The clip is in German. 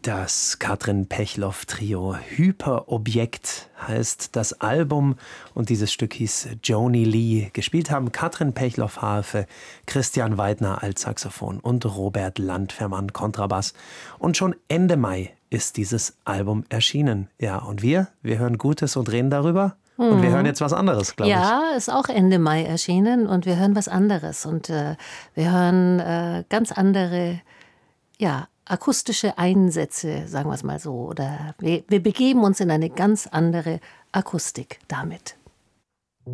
Das Katrin Pechloff-Trio. Hyperobjekt heißt das Album und dieses Stück hieß Joni Lee. Gespielt haben Katrin Pechloff Harfe, Christian Weidner Altsaxophon und Robert Landfermann Kontrabass. Und schon Ende Mai ist dieses Album erschienen. Ja, und wir hören Gutes und reden darüber. Und wir hören jetzt was anderes, glaube ich. Ja, ist auch Ende Mai erschienen und wir hören was anderes. Und wir hören ganz andere, akustische Einsätze, sagen wir es mal so. Oder wir begeben uns in eine ganz andere Akustik damit.